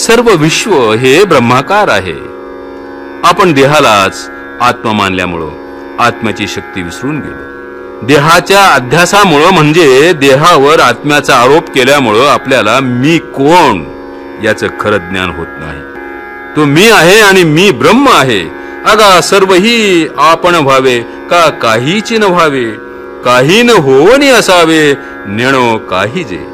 सर्व विश्व हे ब्रह्माकार आहे. आपण देहालाच आत्मा मानल्यामुळं आत्म्याची शक्ती विसरून गेलो. देहाच्या अध्यासामुळं म्हणजे देहावर आत्म्याचा आरोप केल्यामुळं आपल्याला मी कोण याचं खरं ज्ञान होत नाही. तो मी आहे आणि मी ब्रह्म आहे. अगा सर्वही आपण व्हावे का काहीच न व्हावे, काही न होवनी असावे नेणो काही जे.